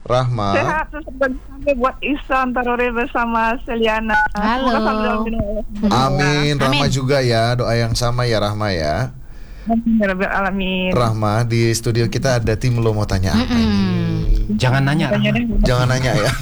Rahma. Sehat terus sampai buat Ihsan Tarore bersama Seliana. Halo. Amin. Rahma juga ya, doa yang sama ya Rahma ya. Alamin. Rahma, di studio kita ada tim lo mau tanya apa ini? Jangan nanya. Jangan nanya ya.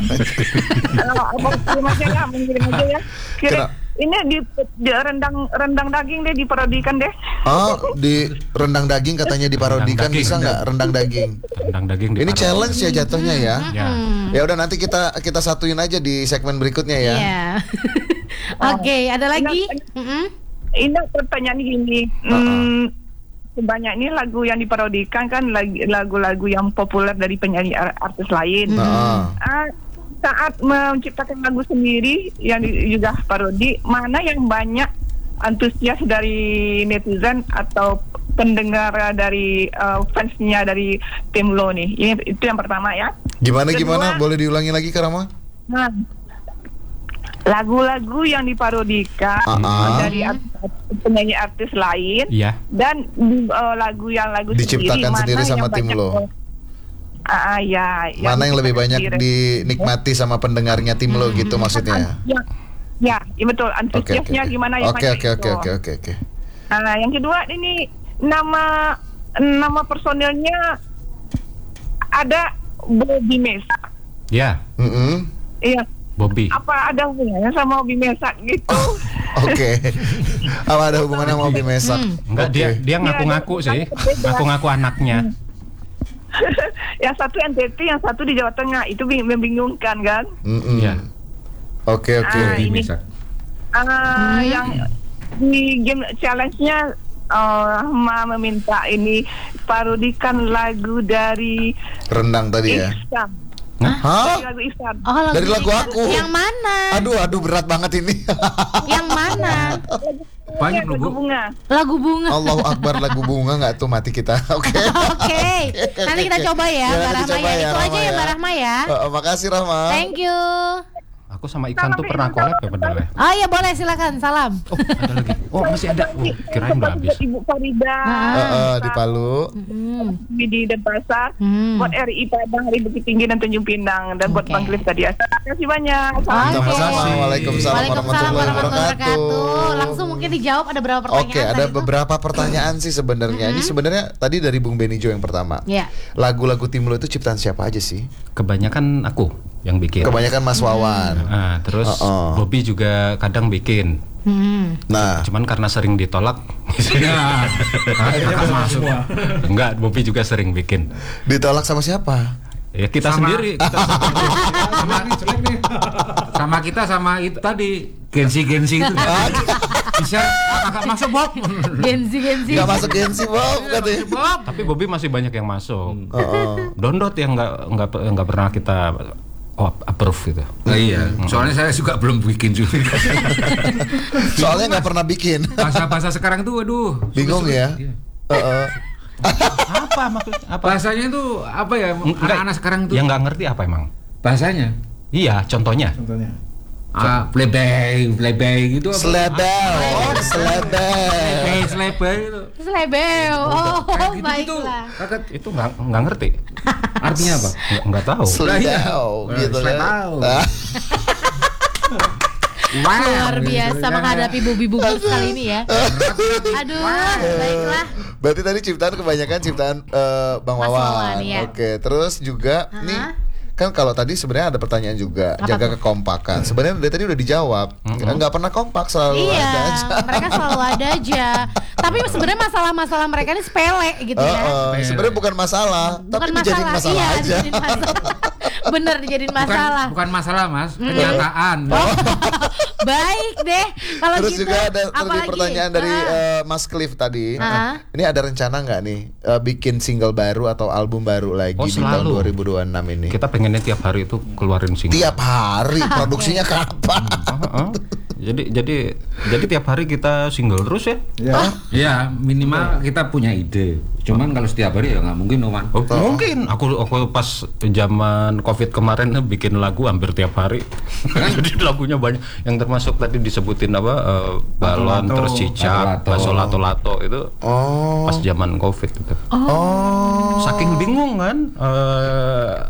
Kirim aja ya, mengirim aja ya. Ini di rendang daging deh diparodikan deh. Oh, di rendang daging katanya diparodikan, bisa nggak rendang daging? Rendang daging. Ini challenge ya jatuhnya ya. Ya. Ya udah nanti kita satuin aja di segmen berikutnya ya. Iya. Oke, ada lagi? Ini pertanyaan gini. Sebanyak ini lagu yang diparodikan kan lagu-lagu yang populer dari penyanyi artis lain. Saat menciptakan lagu sendiri yang juga parodi, mana yang banyak antusias dari netizen atau pendengar dari fansnya dari tim Lo nih? Itu yang pertama ya. Gimana? Boleh diulangi lagi Kak Rama? Nah, lagu-lagu yang diparodikan dari penyanyi artis lain dan lagu diciptakan sendiri sama tim Lo. Mana yang lebih banyak dinikmati sama pendengarnya tim Lo gitu maksudnya? Ya, betul. Antusiasnya gimana ya? Oke. Nah, yang kedua ini nama personilnya ada Bobby Mesa. Ya. Iya. Bobby. Apa ada hubungannya sama Bobby Mesa gitu? Oke. Apa ada hubungannya sama Bobby Mesa? Enggak, dia ngaku-ngaku sih. Ngaku-ngaku anaknya. Yang satu NTT, yang satu di Jawa Tengah. Itu membingungkan kan? Iya. Oke. Yang di game challenge-nya meminta ini parodikan lagu dari rendang tadi ya. Hah? Lagu Ihsan. Dari lagu aku. Yang mana? Aduh berat banget ini. Yang mana? Banyak lagu bunga. Lagu bunga. Allahu Akbar, lagu bunga nggak tuh mati kita. Oke. Nanti kita coba ya, Mbak Rahma ya. Itu aja ya Mbak Rahma ya. Makasih Rahma. Thank you. Aku sama Ikan tuh pernah collab ya padahal ya. Oh iya boleh, silakan. Salam. Oh ada lagi. Oh masih ada. Kirain udah habis. Ibu Farida di Palu. Di Denpasar. Buat RI Padang, Hari Bukit Tinggi dan Tanjung Pinang, dan buat Bang Cliff tadi. Terima kasih banyak. Sama-sama. Waalaikumsalam warahmatullahi wabarakatuh. Langsung mungkin dijawab, ada berapa pertanyaan? Oke, ada beberapa pertanyaan sih sebenarnya. Ini sebenarnya tadi dari Bung Benijo yang pertama. Lagu-lagu tim Lo itu ciptaan siapa aja sih? Kebanyakan aku yang bikin. Kebanyakan Mas Wawan. Terus Bobby juga kadang bikin. Nah, cuman karena sering ditolak, masuk. Enggak, Bobby juga sering bikin. Ditolak sama siapa? Ya kita sendiri. Sama kita sama itu tadi Gensi itu. Bisa agak masuk Bob. Gensi. Enggak masuk Gensi Bob katanya. Tapi Bobby masih banyak yang masuk. Dondot yang enggak pernah kita approve gitu. Nah, iya. Soalnya saya juga belum bikin juga. Soalnya nggak pernah bikin. Bahasa sekarang tuh, aduh. Bingung ya. Apa maksudnya? Bahasanya itu apa ya? Anak-anak sekarang tuh. Yang nggak ngerti apa emang? Bahasanya? Iya, contohnya. Plebei gitu apa? Selebel gitu. Selebel. Oh, baiklah. Itu nggak ngerti. Artinya apa? Nggak tahu. Selebel gitu kan. Luar biasa menghadapi bubi-bubi kali ini ya. Aduh, baiklah. Berarti tadi ciptaan kebanyakan ciptaan Bang Wawan. Oke, terus juga nih kan kalau tadi sebenarnya ada pertanyaan juga, jaga kekompakan. Sebenarnya dari tadi udah dijawab. Nggak pernah kompak, selalu ada aja. Mereka selalu ada aja. Tapi sebenarnya masalah-masalah mereka ini sepele gitu ya. Sebenarnya bukan masalah, tapi dijadiin masalah aja. Bener dijadiin masalah. Bukan masalah Mas, kenyataan. Baik deh. Kalau terus gitu, juga ada pertanyaan dari Mas Cliff tadi. Ini ada rencana nggak nih bikin single baru atau album baru lagi di tahun 2026 ini? Kita pengennya tiap hari itu keluarin single. Tiap hari produksinya kapan? Jadi tiap hari kita single terus ya? Ya minimal kita punya ide. Cuman kalau setiap hari ya nggak mungkin Oman. Mungkin aku pas zaman COVID kemarin bikin lagu hampir tiap hari. Jadi lagunya banyak. Yang termasuk tadi disebutin apa balon, terus cicak, bakso lato-lato itu pas zaman COVID itu. Saking bingung kan apa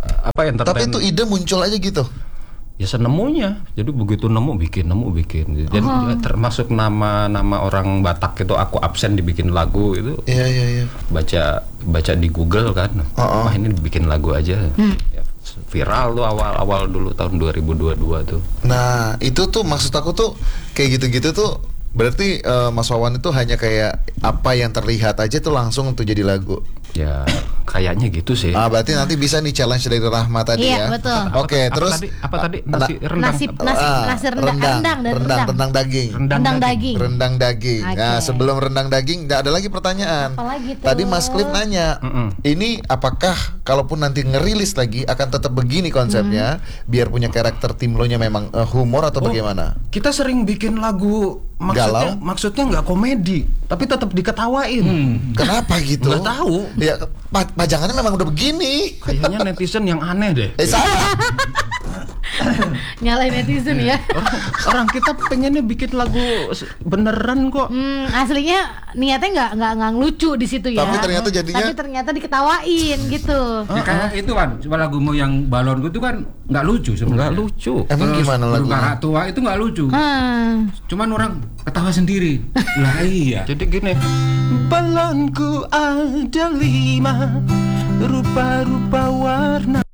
apa entertain. Tapi itu ide muncul aja gitu. Ya senemunya. Jadi begitu nemu bikin. Dan termasuk nama orang Batak itu aku absen dibikin lagu itu. Iya. Baca di Google kan. Wah, ini bikin lagu aja. Ya, viral tuh awal dulu tahun 2022 tuh. Nah, itu tuh maksud aku tuh kayak gitu-gitu tuh berarti Mas Wawan itu hanya kayak apa yang terlihat aja tuh langsung tuh jadi lagu. Ya kayaknya gitu sih. Berarti nanti bisa nih challenge dari Rahma tadi ya. Iya, betul. Oke, terus apa tadi? Nasi rendang. Nasi rendang daging. Rendang daging. Rendang daging. Okay. Nah, sebelum rendang daging ada lagi pertanyaan. Apalagi tuh? Tadi Mas Cliff nanya, ini apakah kalaupun nanti ngerilis lagi akan tetap begini konsepnya, biar punya karakter Tim Lo-nya memang humor atau bagaimana? Kita sering bikin lagu maksudnya nggak komedi, tapi tetap diketawain. Kenapa gitu? Nggak tahu. Ya, pajangannya memang udah begini. Kayaknya netizen yang aneh deh. Salah. Nyalain netizen ya. Orang kita pengennya bikin lagu beneran kok. Aslinya niatnya nggak ngelucu di situ ya. Tapi ternyata diketawain gitu. Ya kayak itu kan, coba lagumu yang balon itu kan nggak lucu sebenarnya. Nggak lucu. Emang gimana lagunya? Berbarak tua itu nggak lucu. Cuman orang ketawa sendiri. Lah iya. Jadi gini, balonku ada 5 rupa-rupa warna.